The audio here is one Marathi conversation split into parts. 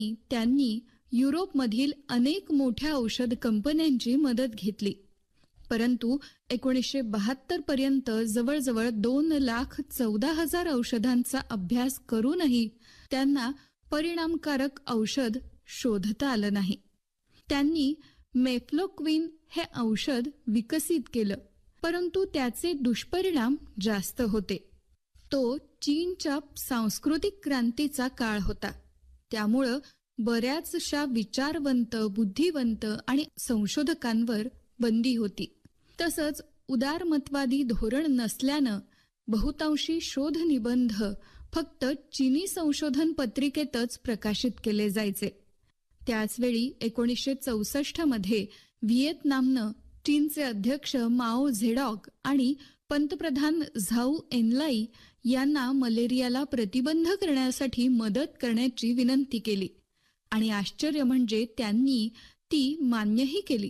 त्यांनी युरोपमधील अनेक मोठ्या औषध कंपन्यांची मदत घेतली. परंतु 1972 पर्यंत जवळजवळ 2,14,000 औषधांचा अभ्यास करूनही त्यांना परिणामकारक औषध शोधता आलं नाही. त्यांनी मेफ्लोक्विन हे औषध विकसित केलं, परंतु त्याचे दुष्परिणाम जास्त होते. तो चीनच्या सांस्कृतिक क्रांतीचा काळ होता. त्यामुळं बऱ्याचशा विचारवंत, बुद्धिवंत आणि संशोधकांवर बंदी होती. तसंच उदारमतवादी धोरण नसल्यानं बहुतांशी शोध निबंध फक्त चीनी संशोधन पत्रिकेतच प्रकाशित केले जायचे. त्याचवेळी 1964 मध्ये व्हिएतनामनं चीनचे अध्यक्ष माओ झेडॉक आणि पंतप्रधान झाऊ एनलाई यांना मलेरियाला प्रतिबंध करण्यासाठी मदत करण्याची विनंती केली आणि आश्चर्य म्हणजे त्यांनी ती मान्यही केली.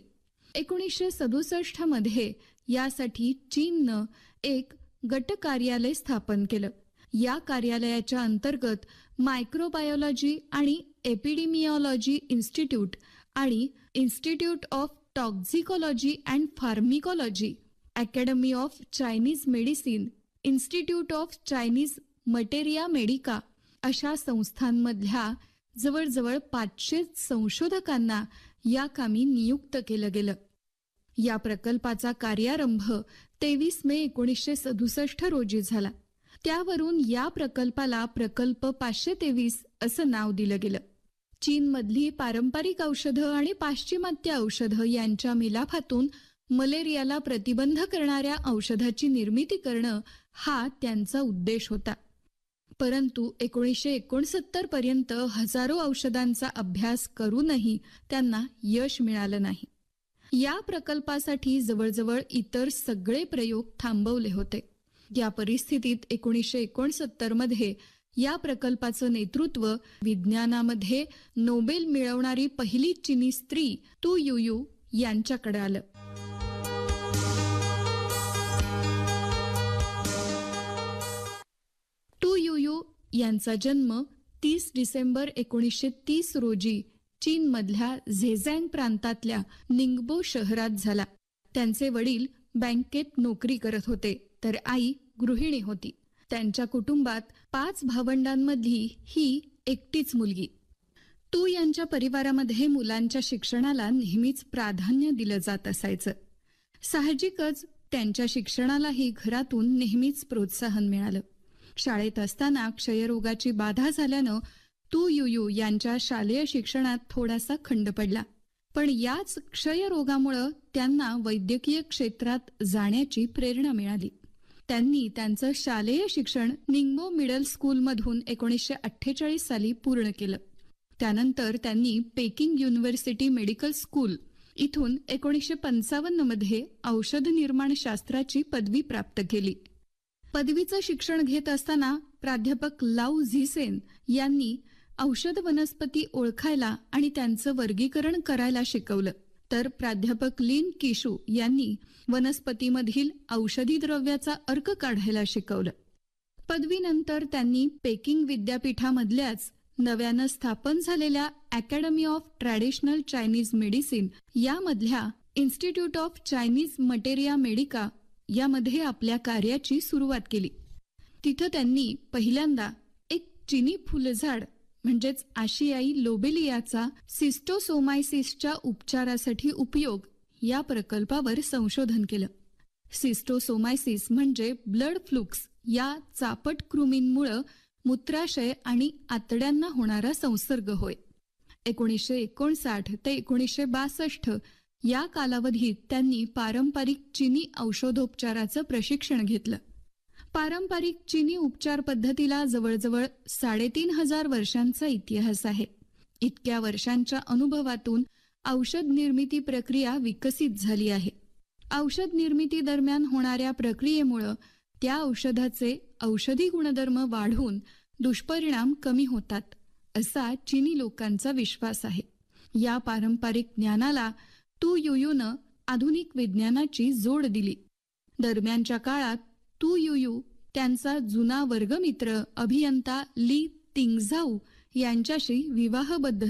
1967 मध्ये यासाठी चीननं एक गट कार्यालय स्थापन केलं. या कार्यालयाच्या अंतर्गत मायक्रोबायोलॉजी आणि एपिडेमिओलॉजी इन्स्टिट्यूट आणि institute of टॉक्झिकोलॉजी and फार्मिकोलॉजी, academy of Chinese medicine, institute of Chinese materia Medica अशा संस्थांमधल्या जवळजवळ 500 संशोधकांना या कामी नियुक्त केलं गेलं. या प्रकल्पाचा कार्यारंभ 23 मे 1967 रोजी झाला. त्यावरून या प्रकल्पाला प्रकल्प 523 असं नाव दिलं गेलं. चीनमधली पारंपरिक औषधं आणि पाश्चिमात्य औषधं यांच्या मिलाफातून मलेरियाला प्रतिबंध करणाऱ्या औषधाची निर्मिती करणं हा त्यांचा उद्देश होता. परंतु 1969 पर्यंत हजारो औषधांचा अभ्यास करूनही त्यांना यश मिळालं नाही. या प्रकल्पासाठी जवळजवळ इतर सगळे प्रयोग थांबवले होते. या परिस्थितीत 1969 मध्ये या प्रकल्पाचं नेतृत्व विज्ञानामध्ये नोबेल मिळवणारी पहिली चीनी स्त्री तू युयू यांच्याकडे आलं. तू युयू यांचा जन्म 30 डिसेंबर 1930 रोजी चीनमधल्या झेजँग प्रांतातल्या निंगबो शहरात झाला. त्यांचे वडील बँकेत नोकरी करत होते, तर आई गृहिणी होती. त्यांच्या कुटुंबात 5 भावंडांमधली ही एकटीच मुलगी. तू यांच्या परिवारामध्ये मुलांच्या शिक्षणाला नेहमीच प्राधान्य दिलं जात असायचं. साहजिकच त्यांच्या शिक्षणालाही घरातून नेहमीच प्रोत्साहन मिळालं. शाळेत असताना क्षयरोगाची बाधा झाल्यानं तू युयू यांच्या शालेय शिक्षणात थोडासा खंड पडला. पण याच क्षयरोगामुळं त्यांना वैद्यकीय क्षेत्रात जाण्याची प्रेरणा मिळाली. त्यांनी त्यांचं शालेय शिक्षण निंगबो मिडल स्कूलमधून 1948 साली पूर्ण केलं. त्यानंतर त्यांनी पेकिंग युनिव्हर्सिटी मेडिकल स्कूल इथून 1955 मध्ये औषध निर्माण शास्त्राची पदवी प्राप्त केली. पदवीचं शिक्षण घेत असताना प्राध्यापक लाऊ झिसेन यांनी औषध वनस्पती ओळखायला आणि त्यांचं वर्गीकरण करायला शिकवलं, तर प्राध्यापक लिन किशू यांनी वनस्पतीमधील औषधी द्रव्याचा अर्क काढायला शिकवलं. पदवीनंतर त्यांनी पेकिंग विद्यापीठामधल्याच नव्यानं स्थापन झालेल्या academy of traditional Chinese medicine यामधल्या institute of Chinese materia Medica यामध्ये आपल्या कार्याची सुरुवात केली. तिथं त्यांनी पहिल्यांदा एक चिनी फुलझाड म्हणजेच आशियाई लोबेलियाचा सिस्टोसोमायसिसच्या उपचारासाठी उपयोग या प्रकल्पावर संशोधन केलं. सिस्टोसोमायसिस म्हणजे ब्लड फ्लुक्स या चापट कृमींमुळे मूत्राशय आणि आतड्यांना होणारा संसर्ग होय. 1959 ते 1962 या कालावधीत त्यांनी पारंपरिक चिनी औषधोपचाराचं प्रशिक्षण घेतलं. पारंपरिक चिनी उपचार पद्धतीला जवळजवळ 3500 वर्षांचा इतिहास आहे. इतक्या वर्षांच्या अनुभवातून औषध निर्मिती प्रक्रिया विकसित झाली आहे. औषध निर्मिती दरम्यान होणाऱ्या प्रक्रियेमुळे त्या औषधाचे औषधी गुणधर्म वाढून दुष्परिणाम कमी होतात, असा चिनी लोकांचा विश्वास आहे. या पारंपरिक ज्ञानाला तू युयूनं आधुनिक विज्ञानाची जोड दिली. दरम्यानच्या काळात तू युयू त्यांचा जुना वर्गमित्र अभियंता ली तिंगझाऊ यांच्याशी विवाहबद्ध